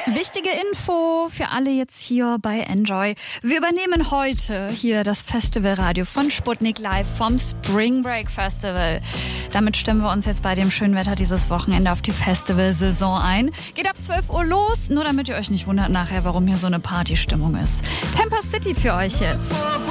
Wichtige Info für alle jetzt hier bei Enjoy. Wir übernehmen heute hier das Festivalradio von Sputnik Live vom Spring Break Festival. Damit stimmen wir uns jetzt bei dem schönen Wetter dieses Wochenende auf die Festivalsaison ein. Geht ab 12 Uhr los, nur damit ihr euch nicht wundert nachher, warum hier so eine Partystimmung ist. Temper City für euch jetzt.